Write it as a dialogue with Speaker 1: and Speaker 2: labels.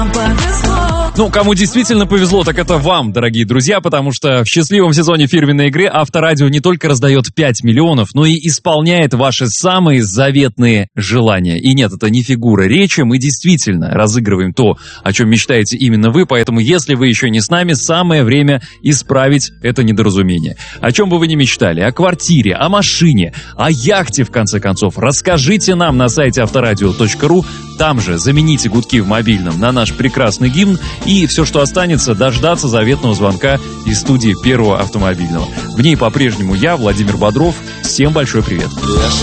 Speaker 1: Ну, кому действительно повезло, так это вам, дорогие друзья, потому что в счастливом сезоне фирменной игры Авторадио не только раздает 5 миллионов, но и исполняет ваши самые заветные желания. И нет, это не фигура речи, мы действительно разыгрываем то, о чем мечтаете именно вы, поэтому если вы еще не с нами, самое время исправить это недоразумение. О чем бы вы ни мечтали, о квартире, о машине, о яхте, в конце концов, расскажите нам на сайте авторадио.ру, там же замените гудки в мобильном на наш прекрасный гимн, и все, что останется, дождаться заветного звонка из студии Первого автомобильного. В ней по-прежнему я, Владимир Бодров. Всем большой привет.